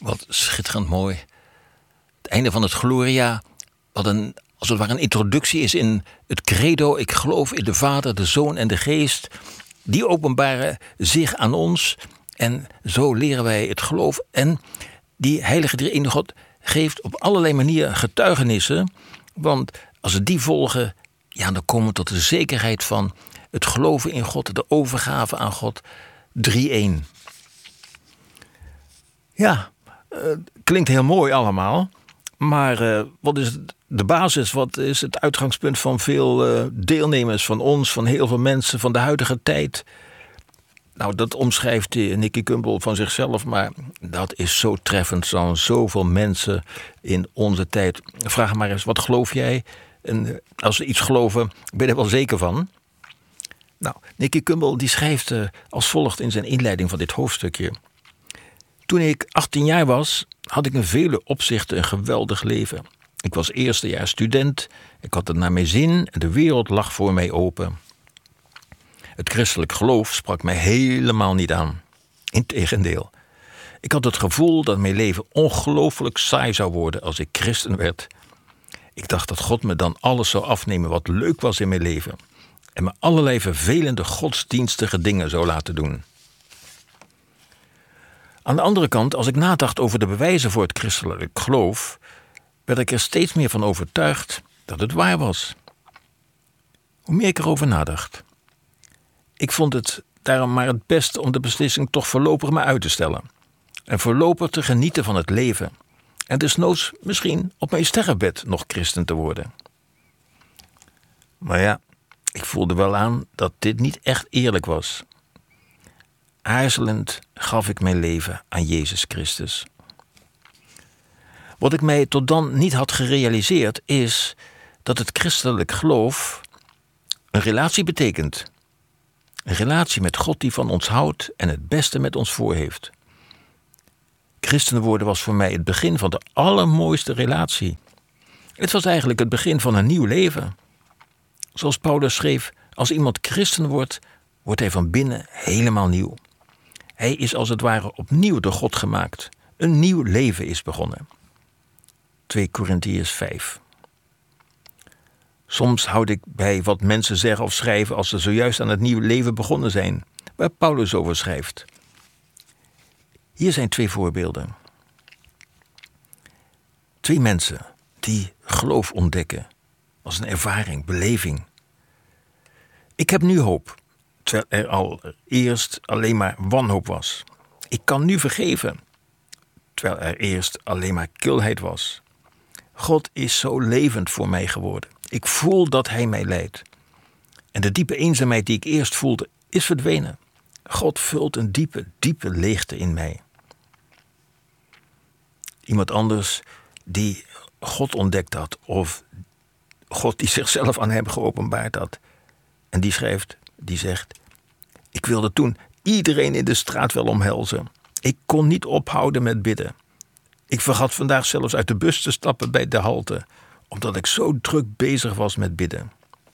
Wat schitterend mooi. Het einde van het Gloria, wat als het ware een introductie is in het credo. Ik geloof in de Vader, de Zoon en de Geest. Die openbaren zich aan ons. En zo leren wij het geloof. En die heilige drie-enige God geeft op allerlei manieren getuigenissen. Want als we die volgen, ja, dan komen we tot de zekerheid van het geloven in God, de overgave aan God. 3-1. Ja, klinkt heel mooi allemaal. Maar wat is de basis? Wat is het uitgangspunt van veel deelnemers van ons, van heel veel mensen van de huidige tijd? Nou, dat omschrijft Nicky Gumbel van zichzelf, maar dat is zo treffend van zoveel mensen in onze tijd. Vraag maar eens, wat geloof jij? En als ze iets geloven, ben je er wel zeker van? Nou, Nicky Gumbel die schrijft als volgt in zijn inleiding van dit hoofdstukje. Toen ik 18 jaar was, had ik in vele opzichten een geweldig leven. Ik was eerstejaars student, ik had het naar mijn zin en de wereld lag voor mij open. Het christelijk geloof sprak mij helemaal niet aan. Integendeel. Ik had het gevoel dat mijn leven ongelooflijk saai zou worden als ik christen werd. Ik dacht dat God me dan alles zou afnemen wat leuk was in mijn leven en me allerlei vervelende godsdienstige dingen zou laten doen. Aan de andere kant, als ik nadacht over de bewijzen voor het christelijk geloof, werd ik er steeds meer van overtuigd dat het waar was. Hoe meer ik erover nadacht. Ik vond het daarom maar het beste om de beslissing toch voorlopig maar uit te stellen. En voorlopig te genieten van het leven. En desnoods misschien op mijn sterrenbed nog christen te worden. Maar ja, ik voelde wel aan dat dit niet echt eerlijk was. Aarzelend gaf ik mijn leven aan Jezus Christus. Wat ik mij tot dan niet had gerealiseerd is dat het christelijk geloof een relatie betekent. Een relatie met God die van ons houdt en het beste met ons voor heeft. Christen worden was voor mij het begin van de allermooiste relatie. Het was eigenlijk het begin van een nieuw leven. Zoals Paulus schreef, als iemand christen wordt, wordt hij van binnen helemaal nieuw. Hij is als het ware opnieuw door God gemaakt. Een nieuw leven is begonnen. 2 Korintiërs 5. Soms houd ik bij wat mensen zeggen of schrijven als ze zojuist aan het nieuwe leven begonnen zijn, waar Paulus over schrijft. Hier zijn 2 voorbeelden. 2 mensen die geloof ontdekken als een ervaring, beleving. Ik heb nu hoop, terwijl er al eerst alleen maar wanhoop was. Ik kan nu vergeven, terwijl er eerst alleen maar kilheid was. God is zo levend voor mij geworden. Ik voel dat Hij mij leidt. En de diepe eenzaamheid die ik eerst voelde, is verdwenen. God vult een diepe, diepe leegte in mij. Iemand anders die God ontdekt had, of God die zichzelf aan hem geopenbaard had. En die zegt, ik wilde toen iedereen in de straat wel omhelzen. Ik kon niet ophouden met bidden. Ik vergat vandaag zelfs uit de bus te stappen bij de halte, omdat ik zo druk bezig was met bidden.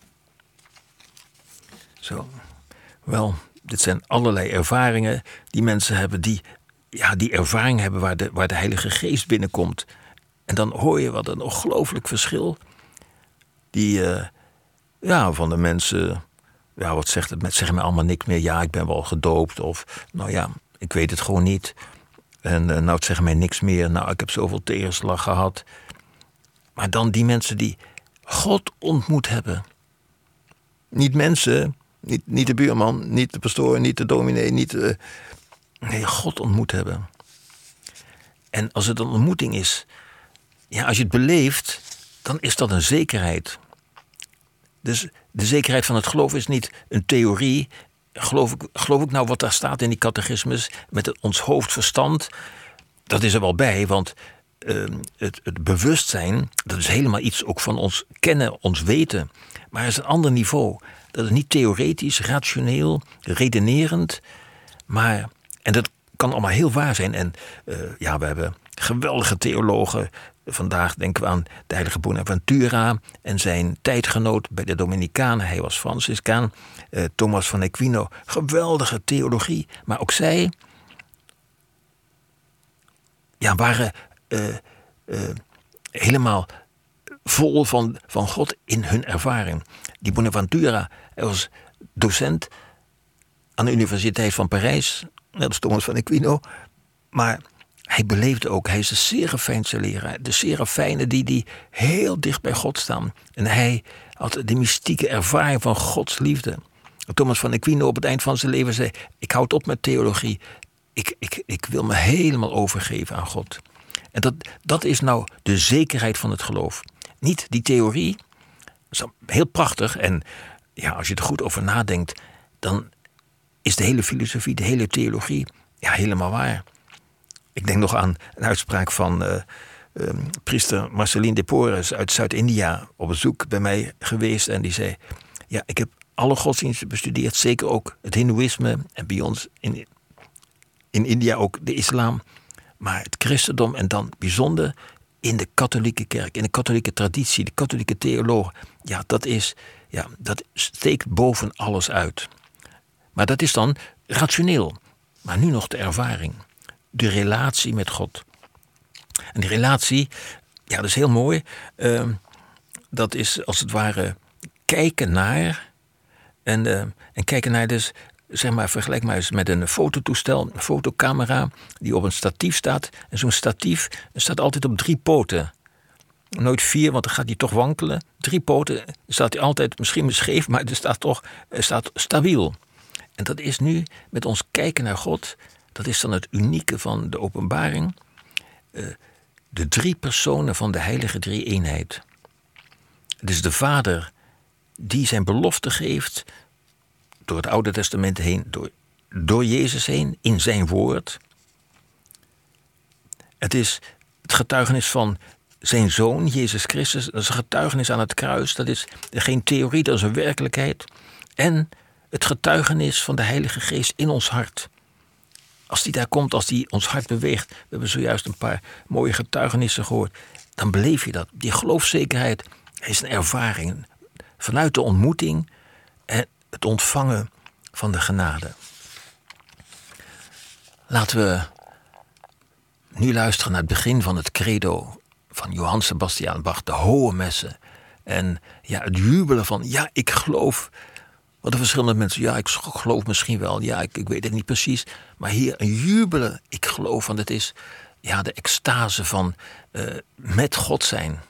Zo, wel, dit zijn allerlei ervaringen die mensen hebben die ervaring hebben waar de Heilige Geest binnenkomt. En dan hoor je wat een ongelooflijk verschil. Van de mensen, wat zegt het? Zeggen me allemaal niks meer. Ja, ik ben wel gedoopt. Of, ik weet het gewoon niet. En het zeggen mij niks meer. Nou, ik heb zoveel tegenslag gehad. Maar dan die mensen die God ontmoet hebben. Niet mensen, niet de buurman, niet de pastoor, niet de dominee, nee, God ontmoet hebben. En als het een ontmoeting is, als je het beleeft, dan is dat een zekerheid. Dus de zekerheid van het geloof is niet een theorie. Geloof ik nou wat daar staat in die catechismus met ons hoofdverstand? Dat is er wel bij, want het bewustzijn, dat is helemaal iets ook van ons kennen, ons weten. Maar het is een ander niveau. Dat is niet theoretisch, rationeel, redenerend. En dat kan allemaal heel waar zijn. En we hebben geweldige theologen. Vandaag denken we aan de heilige Bonaventura en zijn tijdgenoot bij de Dominicanen. Hij was Franciscaan. Thomas van Aquino. Geweldige theologie. Maar ook zij waren helemaal vol van God in hun ervaring. Die Bonaventura, hij was docent aan de Universiteit van Parijs, net als Thomas van Aquino, maar hij beleefde ook, hij is de Serafijnse leraar, de Serafijnen die heel dicht bij God staan. En hij had de mystieke ervaring van Gods liefde. Thomas van Aquino op het eind van zijn leven zei, ik houd op met theologie, ik wil me helemaal overgeven aan God. En dat is nou de zekerheid van het geloof. Niet die theorie, dat is heel prachtig. En ja, als je er goed over nadenkt, dan is de hele filosofie, de hele theologie, helemaal waar. Ik denk nog aan een uitspraak van priester Marceline de Porres uit Zuid-India, op bezoek bij mij geweest. En die zei, ik heb alle godsdiensten bestudeerd, zeker ook het hindoeïsme en bij ons in India ook de islam. Maar het christendom en dan bijzonder in de katholieke kerk, in de katholieke traditie, de katholieke theologen. Dat steekt boven alles uit. Maar dat is dan rationeel. Maar nu nog de ervaring. De relatie met God. En die relatie, dat is heel mooi. Dat is als het ware kijken naar. En kijken naar dus, zeg maar, vergelijk maar eens met een fototoestel, een fotocamera die op een statief staat. En zo'n statief staat altijd op 3 poten. Nooit 4, want dan gaat hij toch wankelen. 3 poten staat hij altijd misschien scheef, maar het staat stabiel. En dat is nu met ons kijken naar God. Dat is dan het unieke van de openbaring. De 3 personen van de heilige drie-eenheid. Het is de Vader die zijn belofte geeft door het Oude Testament heen, door Jezus heen, in zijn woord. Het is het getuigenis van zijn Zoon, Jezus Christus. Dat is een getuigenis aan het kruis. Dat is geen theorie, dat is een werkelijkheid. En het getuigenis van de Heilige Geest in ons hart. Als die daar komt, als die ons hart beweegt. We hebben zojuist een paar mooie getuigenissen gehoord. Dan beleef je dat. Die geloofszekerheid is een ervaring. Vanuit de ontmoeting en het ontvangen van de genade. Laten we nu luisteren naar het begin van het credo van Johann Sebastian Bach, de Hohe Messe. En het jubelen van, ik geloof. Wat de verschillende mensen, ik geloof misschien wel, ik weet het niet precies. Maar hier een jubelen, ik geloof, want het is de extase van met God zijn.